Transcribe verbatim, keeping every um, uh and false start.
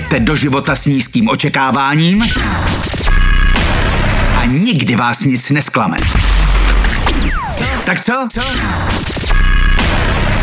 Jděte do života s nízkým očekáváním a nikdy vás nic nesklame. Tak co?